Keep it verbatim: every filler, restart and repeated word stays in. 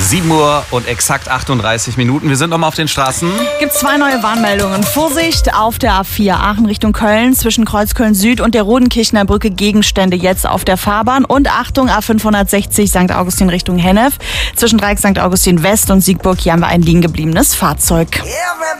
sieben Uhr und exakt achtunddreißig Minuten. Wir sind noch mal auf den Straßen. Gibt zwei neue Warnmeldungen. Vorsicht auf der A vier Aachen Richtung Köln zwischen Kreuzköln Süd und der Rodenkirchener Brücke. Gegenstände jetzt auf der Fahrbahn. Und Achtung, A fünfhundertsechzig Sankt Augustin Richtung Hennef. Zwischen Dreieck Sankt Augustin West und Siegburg. Hier haben wir ein liegen gebliebenes Fahrzeug.